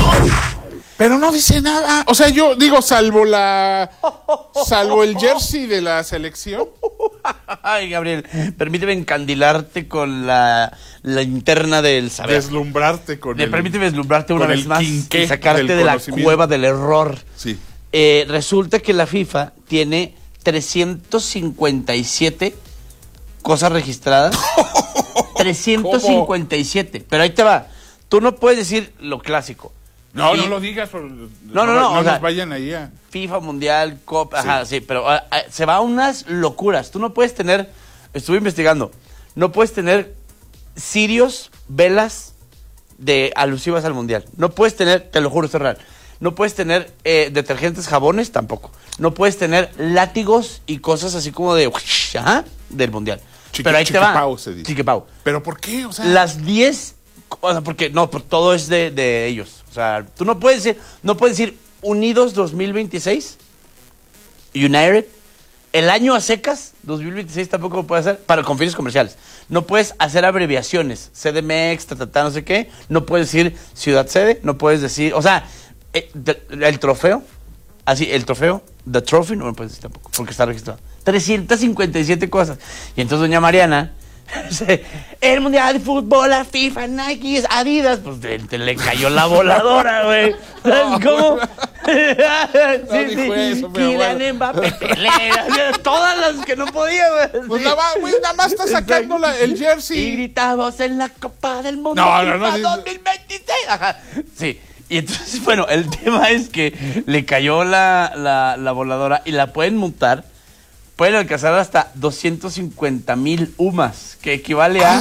Pero no dice nada. O sea, yo digo, salvo el jersey de la selección. Ay, Gabriel, permíteme encandilarte con la linterna del saber. Deslumbrarte con Permíteme deslumbrarte una vez más y sacarte del de la conocimiento. cueva del error. Sí. Resulta que la FIFA tiene 357 cosas registradas. 357. Pero ahí te va. Tú no puedes decir lo clásico. No, Y- no lo digas. No, No o sea, nos vayan ahí a... FIFA, Mundial, Copa, ajá, sí, pero se va a unas locuras. Tú no puedes tener, estuve investigando, no puedes tener cirios, velas de alusivas al Mundial. No puedes tener, te lo juro, esto es real. No puedes tener detergentes, jabones, tampoco. No puedes tener látigos y cosas así como de, ajá, del Mundial. Pero ahí te va. Chiquipau se dice. Chiquipau. ¿Pero por qué? O sea... Las 10, o sea, porque no, todo es de ellos. O sea, tú no puedes decir Unidos 2026, United, el año a secas, 2026 tampoco lo puedes hacer con fines comerciales. No puedes hacer abreviaciones, CDMX, no sé qué. No puedes decir ciudad sede, no puedes decir, o sea, el trofeo, así, el trofeo, the trophy, no lo puedes decir tampoco, porque está registrado. 357 cosas. Y entonces doña Mariana, el Mundial de Fútbol, la FIFA, Nike, Adidas, pues le cayó la voladora, güey. ¿Sabes cómo? dijo eso, mi Kylian abuelo. Mbappé, Pelé, todas las que no podía, güey. Pues nada más está sacando el Y jersey. gritamos en la Copa del Mundo No, FIFA sí. 2026. Ajá. Sí. Y entonces, bueno, el tema es que le cayó la voladora y la pueden multar. Pueden alcanzar hasta 250,000 UMAS, que equivale a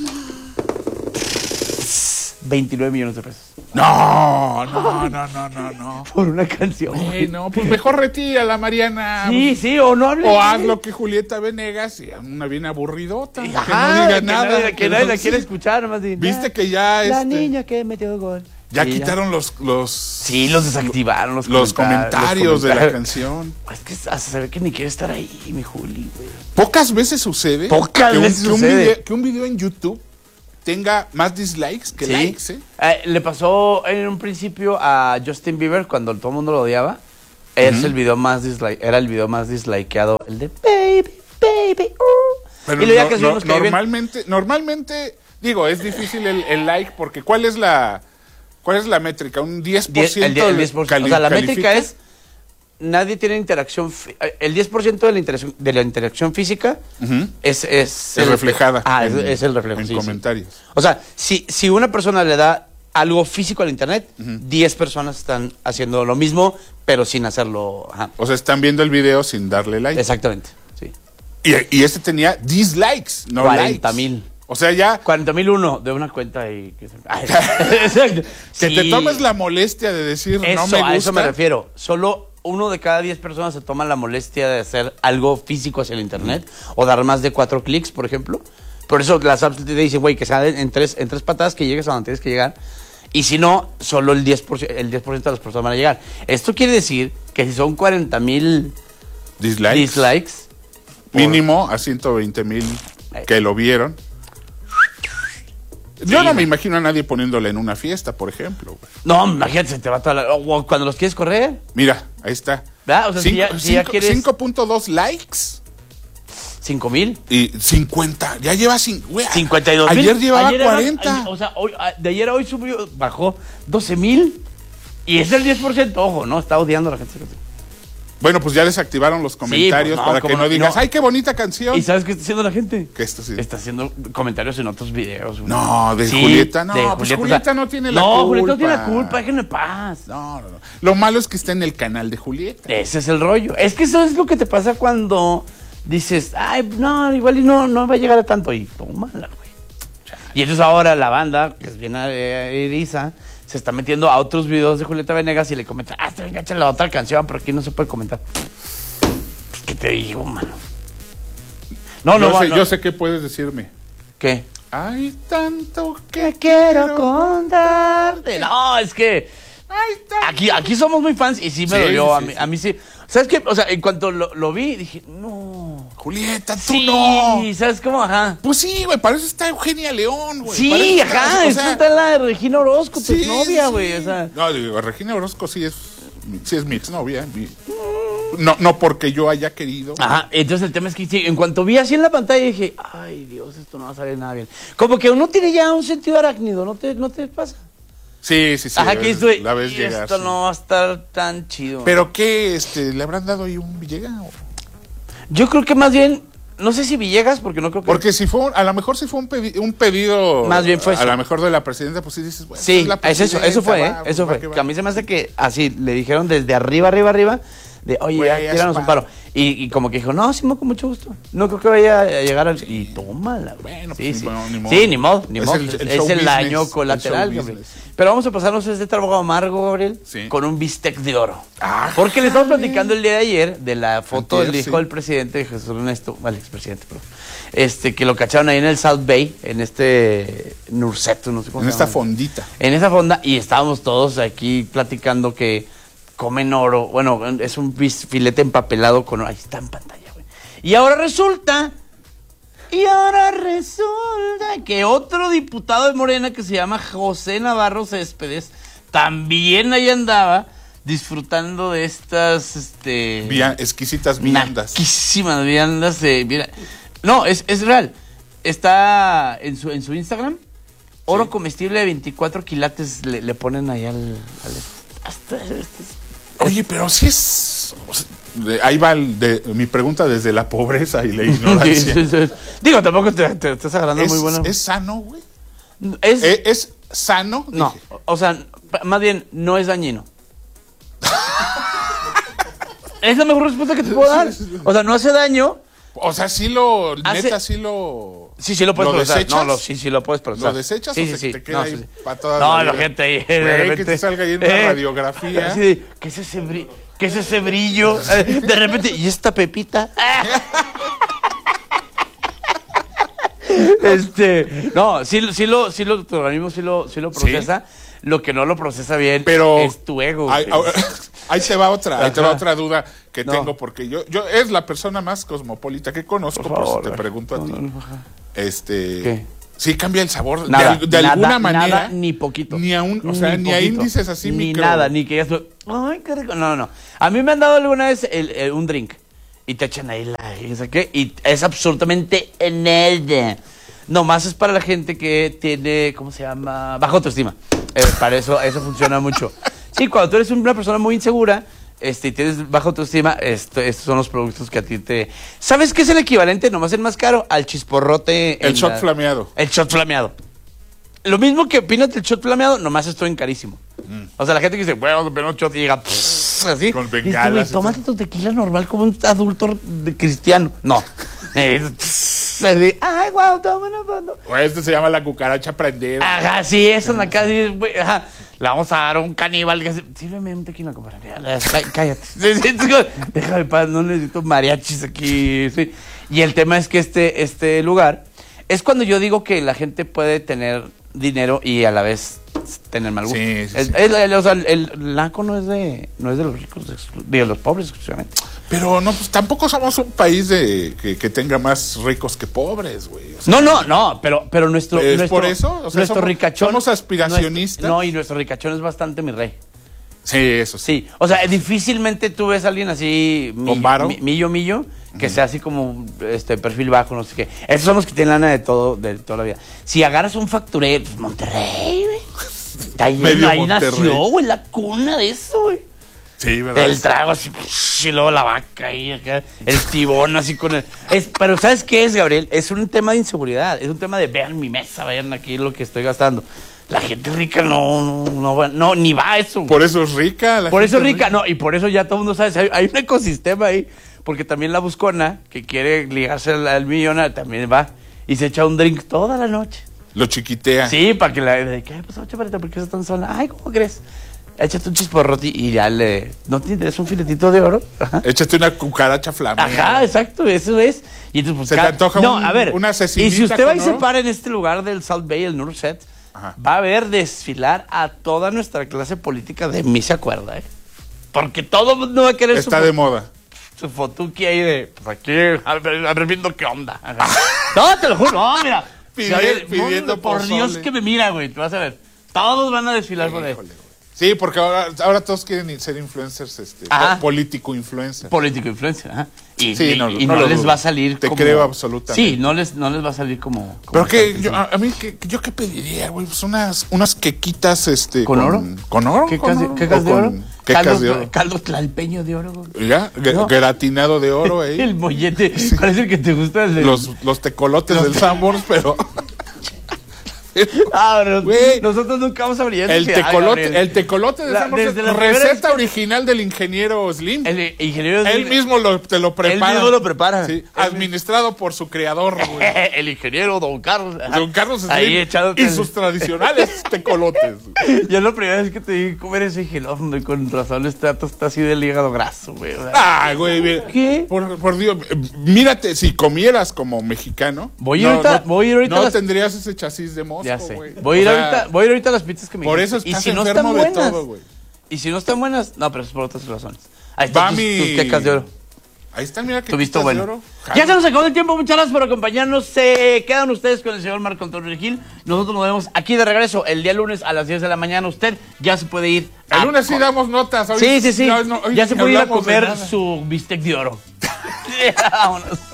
29 millones de pesos. No. Por una canción. No, pues mejor retírala, Mariana. Sí, o no hable. O haz lo que Julieta Venegas, y una bien aburridota. Ajá, que no diga nada. Que nadie la sí. quiere escuchar. Nomás Viste que ya la niña que metió gol. ya Sí, quitaron los Sí, los desactivaron. los comentarios de la canción. Es que se ve que ni quiere estar ahí, mi Juli, güey. Pocas veces sucede Veces sucede. que un video en YouTube tenga más dislikes que Sí. likes, Le pasó en un principio a Justin Bieber cuando todo el mundo lo odiaba. Es el video más era el video más dislikeado, el de Baby, Baby. Pero Y luego ya que subimos que normalmente, digo, es difícil el like porque ¿cuál es la métrica? Un 10%. El 10%. O sea, la métrica es nadie tiene interacción. El 10% de la interacción física es reflejada es el reflejo. en sí, comentarios. sí. O sea, si una persona le da algo físico al internet, 10 personas están haciendo lo mismo, pero sin hacerlo. Ajá. O sea, están viendo el video sin darle like. Exactamente. Sí. Y este tenía dislikes, no 40,000. likes. O sea, ya 40,001 de una cuenta y exacto. que te tomes la molestia de decir Eso, no me gusta. a eso me refiero. Solo 1 de cada 10 personas se toma la molestia de hacer algo físico hacia el internet o dar más de 4 clics, por ejemplo. Por eso las apps te dicen, güey, que sea en tres patadas que llegues a donde tienes que llegar. Y si no, solo el 10% de las personas van a llegar. Esto quiere decir que si son 40,000 dislikes mínimo a 120,000 que lo vieron. Yo no me imagino a nadie poniéndole en una fiesta, por ejemplo. Güey. No, imagínate, se te va toda la... O cuando los quieres correr. Mira, ahí está. ¿Verdad? O sea, si ya quieres... 5.2 likes 5,000. y 50. Ya lleva 52,000. Ayer llevaba 40. O sea, de ayer a hoy subió, bajó 12,000. Y es el 10%, ojo, ¿no? Está odiando a la gente. Bueno, pues ya desactivaron los comentarios pues no, para que como no digas, no. ¡ay, qué bonita canción! ¿Y sabes qué está haciendo la gente? ¿Qué está haciendo? Está haciendo comentarios en otros videos. Güey. No, de Sí, Julieta, no. de Pues Julieta, Julieta o sea, no tiene la culpa. No, Julieta no tiene la culpa, déjenme en paz. No. Lo malo es que está en el canal de Julieta. Ese es el rollo. Es que eso es lo que te pasa cuando dices, ay, no, igual y no va a llegar a tanto. Y tómala, güey. Y entonces ahora la banda, que es bien eriza, se está metiendo a otros videos de Julieta Venegas y le comenta, está bien gacha la otra canción, pero aquí no se puede comentar. Pues, ¿qué te digo, mano? Yo sé qué puedes decirme. ¿Qué? Hay tanto que quiero contarte. No, es que aquí somos muy fans y sí me dolió. A mí sí. ¿Sabes qué? O sea, en cuanto lo vi, dije, no. Julieta, tú Sí, no. ¿sabes cómo? Ajá. Pues sí, güey, para eso está Eugenia León, güey. Sí, Para eso ajá, o esa sea, está la de Regina Orozco, tu sí, novia, sí. güey, o sea. No, digo, Regina Orozco sí es mi exnovia. No porque yo haya querido. Ajá, entonces el tema es que sí, en cuanto vi así en la pantalla dije, ay Dios, esto no va a salir nada bien. Como que uno tiene ya un sentido arácnido, ¿no te pasa? Sí. Ajá, que estoy, la ves y llegar. esto sí. no va a estar tan chido. ¿Pero qué? ¿Le habrán dado ahí un Villegas? Yo creo que más bien, no sé si Villegas, porque no creo que... Porque a lo mejor si fue un pedido. Más bien fue a eso. lo mejor de la presidenta, pues sí dices, bueno. Sí, la es eso fue, presidenta, eso va fue. que va. Que a mí se me hace que así, le dijeron desde arriba, de, oye, Güey, ya, ya tíranos es un paro. Y como que dijo, no, sí, con mucho gusto. No creo que vaya a llegar al... Y tómala, güey. Bueno, sí, pues, sí. bueno, ni modo. Sí, ni modo, ni Es modo. el Es show el business, daño colateral, el show Gabriel. business. Pero vamos a pasarnos este trabajo amargo, Gabriel, Sí. con un bistec de oro. Ah, Porque le estamos jale. platicando el día de ayer de la foto Antier, del hijo sí. del presidente, Jesús Ernesto, al expresidente, perdón. Que lo cacharon ahí en el South Bay, en Nurseto, no sé cómo En se esta llama. fondita. En esa fonda, y estábamos todos aquí platicando que comen oro. Bueno, es un filete empapelado con oro. Ahí está en pantalla, güey. Y ahora resulta que otro diputado de Morena que se llama José Navarro Céspedes también ahí andaba disfrutando de estas, Exquisitas viandas. naquísimas viandas No, es real. Está en su Instagram. Oro Sí. comestible de 24 quilates le ponen ahí Oye, pero sí es. Ahí va mi pregunta desde la pobreza y la ignorancia. Digo, tampoco te estás agarrando muy bueno. ¿Es sano, güey? Es, ¿Es sano? no, Dije. o sea, más bien, no es dañino. Es la mejor respuesta que te puedo dar. O sea, no hace daño. O sea, sí neta, sí lo. Sí, sí lo puedes ¿Lo procesar. desechas? No, sí lo puedes procesar. ¿Lo desechas sí, o sí, se sí. te queda No, ahí sí, sí. para toda No, la la vida? gente ahí de Güey, repente. que te salga ahí en una radiografía. Así de, ¿qué es ese brillo? ¿Qué es ese brillo? De repente, ¿y esta pepita? No, tu organismo sí lo procesa. Lo que no lo procesa bien Pero es tu ego. Ahí te va otra, Ajá. duda que No. tengo, porque yo es la persona más cosmopolita que conozco, Por por favor, eso te pregunto a ti. ajá. ¿Qué? Sí cambia el sabor Nada, de alguna manera. Nada, ni poquito. Ni ni a poquito. índices así ni micro. nada, ni que ya estoy, ay, qué rico. No. A mí me han dado alguna vez un drink y te echan ahí y es absolutamente nada. Nomás es para la gente que tiene, ¿cómo se llama? Baja autoestima. Para eso funciona mucho. Sí, cuando tú eres una persona muy insegura, y tienes baja autoestima, estos son los productos que a ti te... ¿Sabes qué es el equivalente, nomás el más caro? Al chisporrote. El shot flameado. El shot flameado. Lo mismo que opinas del shot flameado, nomás esto en carísimo. O sea, la gente que dice, bueno, pero un shot y llega así. Con Y dices, bengalas güey, y tómate tu tequila normal como un adulto cristiano. No. Ay, guau, toma una foto. O se llama la cucaracha prendida. Ajá, sí, eso en la casa. Ajá, le vamos a dar a un caníbal. Sírveme un tequila, compadre. Cállate. Déjame paz, no necesito mariachis aquí. Sí. Y el tema es que este lugar es cuando yo digo que la gente puede tener dinero y a la vez tener mal gusto. Sí. O sea, el naco no es de los ricos, de los pobres exclusivamente. Pero no, pues tampoco somos un país que tenga más ricos que pobres, güey. O sea, No, pero nuestro... ¿Es nuestro por eso? O sea, nuestro ricachón... somos aspiracionistas. Y nuestro ricachón es bastante mi rey. Sí, eso sí. Sí, o sea, difícilmente tú ves a alguien así... ¿Con varo? Millo, que sea así como perfil bajo, no sé qué. Esos son los que tienen lana de toda la vida. Si agarras un facturero, pues Monterrey, güey. Ahí Medio nació, Monterrey. güey, la cuna de eso, güey. Sí, ¿verdad? El trago así, y luego la vaca ahí, acá, el tibón así con el... pero ¿sabes qué es, Gabriel? Es un tema de inseguridad, es un tema de vean mi mesa, vean aquí lo que estoy gastando. La gente rica no, ni va a eso. Por eso es rica. Por eso es rica, no, y por eso ya todo el mundo sabe, hay un ecosistema ahí, porque también la buscona, que quiere ligarse al millonario, también va y se echa un drink toda la noche. Lo chiquitea. Sí, para que ¿qué pasó, chaparrita? ¿Por qué estás tan sola? Ay, ¿cómo crees? Échate un chisporrote y ya ¿no tienes un filetito de oro? Ajá. Échate una cucaracha flameada. Ajá, exacto, eso es. Y entonces, pues, ¿Se te antoja una y cecinita si usted va y con se oro? para en este lugar del South Bay, el Nurset, Ajá. va a ver desfilar a toda nuestra clase política de mí se acuerda, ¿eh? Porque todo el mundo va a querer Está de moda. su fotuki ahí de, pues aquí, a ver viendo qué onda. Ajá. No, te lo juro, no, mira. Pidiendo por pozole. Dios que me mira, güey, tú vas a ver. Todos van a desfilar con él. Híjole, güey. Sí, porque ahora todos quieren ser influencers, Ajá. político influencer. Político influencer, ajá. Y Sí, no, no lo les dudo. va a salir Te como... creo absolutamente. Sí, no les va a salir como Pero que antes, yo, ¿no? a mí, yo qué pediría, güey, pues unas quequitas, ¿Con oro? ¿Con oro? ¿Quecas de ¿O oro? con quecas de oro? Caldo tlalpeño de oro, güey. ¿Ya? No. Gratinado de oro ahí. El mollete. ¿Cuál es el que te gusta? El de... Los tecolotes del Sanborns, pero... Ah, pero Güey. nosotros nunca vamos a brillar. El tecolote de Sanborns, desde la primera receta original del ingeniero Slim. El ingeniero Él mismo te lo prepara. Él mismo lo prepara. Sí, administrado por su creador, güey. El ingeniero Don Carlos. Don Carlos Slim. Ahí echándote y sus tradicionales tecolotes. Güey. Yo la primera vez que te vi comer ese dije, no, hombre, con razón este dato está así del hígado graso, güey. O sea, Ay, güey, mira. ¿Qué? Por Dios, mírate, si comieras como mexicano, Voy a ir ahorita no las- tendrías ese chasis de mosco, Ya sé. güey. Voy a ir O sea, ahorita a las pizzas que me Por dijiste. eso estás enfermo de todo, güey. Y si no están buenas, no, pero es por otras razones. Ahí están Va tus mi... quecas de oro. Ahí está, mira que Tu visto de bueno. oro. Ya se nos acabó el tiempo, muchas gracias por acompañarnos. Se quedan ustedes con el señor Marco Antonio Gil. Nosotros nos vemos aquí de regreso el día lunes a las 10 de la mañana. Usted ya se puede ir. El lunes sí damos notas. Hoy Sí. hoy Ya ni se puede ir a hablamos de comer nada. su bistec de oro. Vámonos.